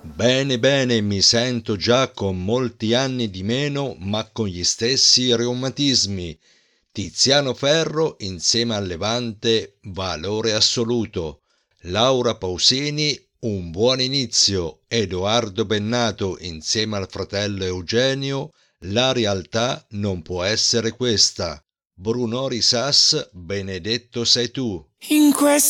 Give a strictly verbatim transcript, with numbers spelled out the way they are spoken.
Bene, bene, mi sento già con molti anni di meno, ma con gli stessi reumatismi. Tiziano Ferro insieme al Levante, valore assoluto. Laura Pausini, un buon inizio. Edoardo Bennato insieme al fratello Eugenio, la realtà non può essere questa. Bruno Risas, benedetto sei tu. In questo